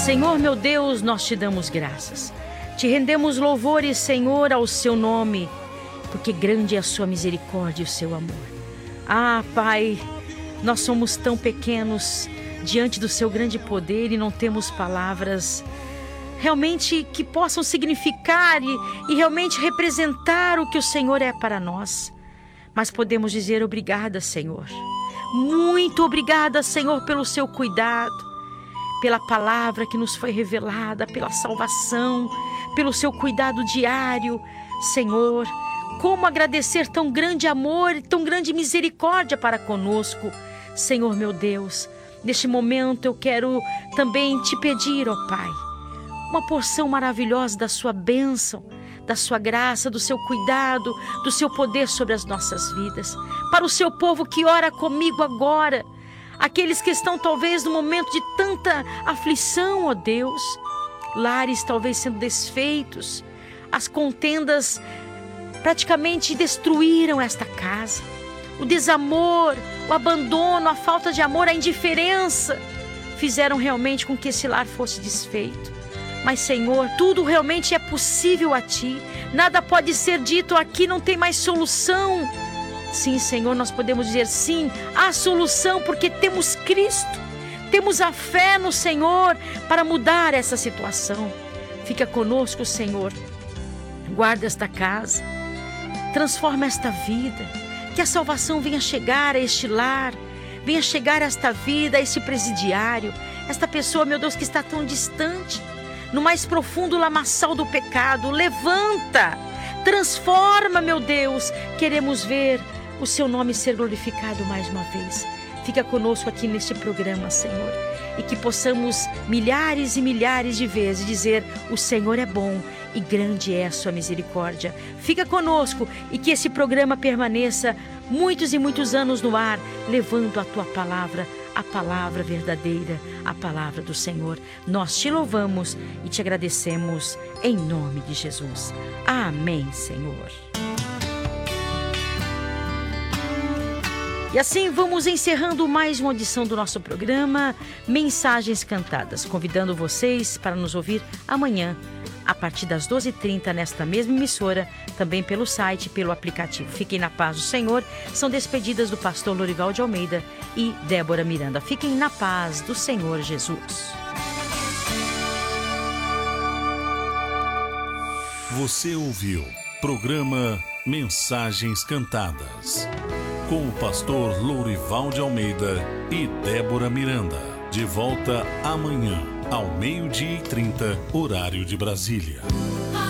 Senhor meu Deus, nós te damos graças. Te rendemos louvores, Senhor, ao seu nome, porque grande é a sua misericórdia e o seu amor. Ah, Pai, nós somos tão pequenos diante do seu grande poder e não temos palavras realmente que possam significar e realmente representar o que o Senhor é para nós. Mas podemos dizer obrigada, Senhor. Muito obrigada, Senhor, pelo seu cuidado, pela palavra que nos foi revelada, pela salvação, pelo seu cuidado diário. Senhor, como agradecer tão grande amor e tão grande misericórdia para conosco. Senhor meu Deus, neste momento eu quero também te pedir, ó Pai, uma porção maravilhosa da sua bênção, da sua graça, do seu cuidado, do seu poder sobre as nossas vidas. Para o seu povo que ora comigo agora, aqueles que estão talvez no momento de tanta aflição, ó Deus, lares talvez sendo desfeitos, as contendas praticamente destruíram esta casa. O desamor, o abandono, a falta de amor, a indiferença fizeram realmente com que esse lar fosse desfeito. Mas, Senhor, tudo realmente é possível a Ti. Nada pode ser dito aqui, não tem mais solução. Sim, Senhor, nós podemos dizer sim, há solução, porque temos Cristo. Temos a fé no Senhor para mudar essa situação. Fica conosco, Senhor. Guarda esta casa. Transforma esta vida. Que a salvação venha chegar a este lar. Venha chegar a esta vida, a este presidiário. Esta pessoa, meu Deus, que está tão distante, no mais profundo lamaçal do pecado. Levanta, transforma, meu Deus. Queremos ver o seu nome ser glorificado mais uma vez. Fica conosco aqui neste programa, Senhor, e que possamos milhares e milhares de vezes dizer: o Senhor é bom e grande é a sua misericórdia. Fica conosco e que esse programa permaneça muitos e muitos anos no ar, levando a tua palavra, a palavra verdadeira, a palavra do Senhor. Nós te louvamos e te agradecemos em nome de Jesus. Amém, Senhor. E assim vamos encerrando mais uma edição do nosso programa Mensagens Cantadas, convidando vocês para nos ouvir amanhã, a partir das 12h30, nesta mesma emissora, também pelo site, pelo aplicativo. Fiquem na paz do Senhor. São despedidas do pastor Lourival de Almeida e Débora Miranda. Fiquem na paz do Senhor Jesus. Você ouviu programa Mensagens Cantadas, com o pastor Lourival de Almeida e Débora Miranda. De volta amanhã, ao 12h30, horário de Brasília.